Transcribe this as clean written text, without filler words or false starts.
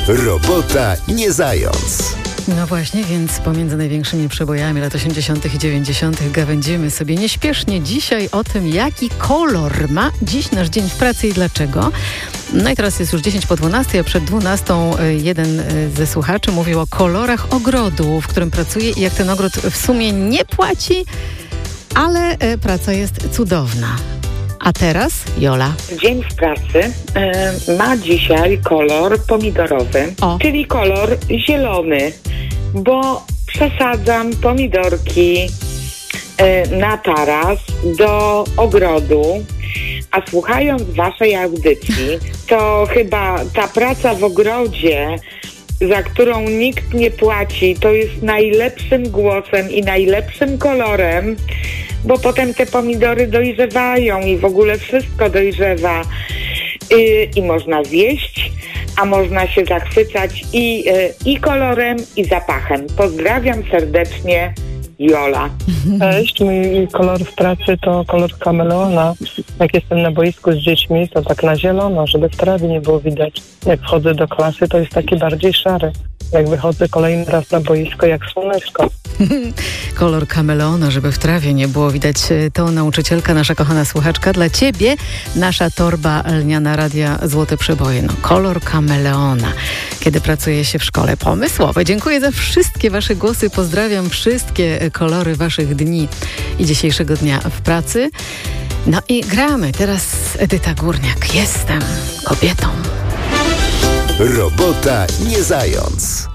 Robota nie zając. No właśnie, więc pomiędzy największymi przebojami lat 80. i 90. gawędzimy sobie nieśpiesznie dzisiaj o tym, jaki kolor ma dziś nasz dzień w pracy i dlaczego. No i teraz jest już 10 po 12, a przed 12 jeden ze słuchaczy mówił o kolorach ogrodu, w którym pracuje i jak ten ogród w sumie nie płaci, ale praca jest cudowna. A teraz Jola. Dzień w pracy ma dzisiaj kolor pomidorowy, czyli kolor zielony, bo przesadzam pomidorki na taras do ogrodu, a słuchając waszej audycji, to chyba ta praca w ogrodzie, za którą nikt nie płaci, to jest najlepszym głosem i najlepszym kolorem, bo potem te pomidory dojrzewają i w ogóle wszystko dojrzewa i można zjeść, a można się zachwycać i kolorem, i zapachem. Pozdrawiam serdecznie, Jola. Cześć, mój kolor w pracy to kolor kameleona. Jak jestem na boisku z dziećmi, to tak na zielono, żeby w trawie nie było widać. Jak wchodzę do klasy, to jest taki bardziej szary. Jak wychodzę kolejny raz na boisko, jak słoneczko. Kolor kameleona, żeby w trawie nie było widać. To nauczycielka, nasza kochana słuchaczka. Dla ciebie nasza torba lniana Radia Złote Przeboje. No, kolor kameleona, kiedy pracuje się w szkole. Pomysłowe. Dziękuję za wszystkie wasze głosy. Pozdrawiam wszystkie kolory waszych dni i dzisiejszego dnia w pracy. No i gramy. Teraz Edyta Górniak. Jestem kobietą. Robota nie zając.